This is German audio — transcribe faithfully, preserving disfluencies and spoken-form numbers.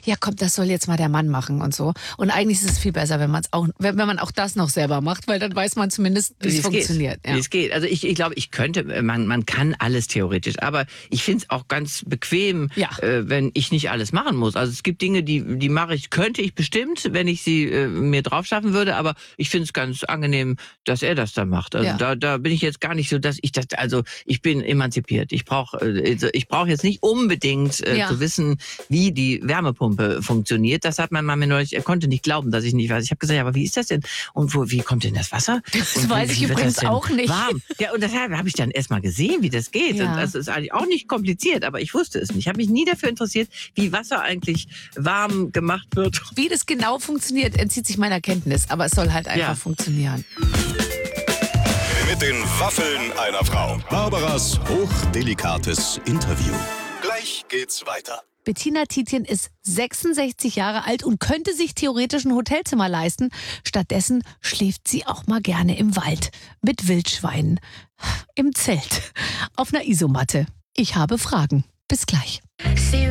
ja komm, das soll jetzt mal der Mann machen und so. Und eigentlich ist es viel besser, wenn man es auch, wenn, wenn man auch das noch selber macht, weil dann weiß man zumindest, wie es funktioniert. Ja. Wie es geht. Also ich, ich glaube, ich könnte, man, man kann alles theoretisch, aber ich finde es auch ganz bequem, Ja. äh, wenn ich nicht alles machen muss. Also es gibt Dinge, die, die mache ich, könnte ich bestimmt, wenn ich sie äh, mir drauf schaffen würde, aber ich finde es ganz angenehm, dass er das da macht. Also Ja. da, da bin ich jetzt gar nicht so, dass ich das, also ich bin emanzipiert. Ich brauche äh, ich brauche jetzt nicht unbedingt äh, Ja. zu wissen, wie die Wärmepumpe funktioniert. Das hat mein Mann mir neulich, er konnte nicht glauben, dass ich nicht weiß. Ich habe gesagt, ja, aber wie ist das denn? Und wo, wie kommt denn das Wasser? Das und weiß wie, ich wie wird übrigens das denn auch nicht. warm? Ja, und deshalb habe ich dann erst mal gesehen, wie das geht. Ja. Und das ist eigentlich auch nicht kompliziert, aber ich wusste es nicht. Ich habe mich nie dafür interessiert, wie Wasser eigentlich warm gemacht wird. Wie das genau funktioniert, entzieht sich meiner Kenntnis, aber es soll halt einfach Ja. funktionieren. Mit den Waffeln einer Frau. Barbaras hochdelikates Interview. Gleich geht's weiter. Bettina Tietjen ist sechsundsechzig Jahre alt und könnte sich theoretisch ein Hotelzimmer leisten. Stattdessen schläft sie auch mal gerne im Wald mit Wildschweinen. Im Zelt. Auf einer Isomatte. Ich habe Fragen. Bis gleich.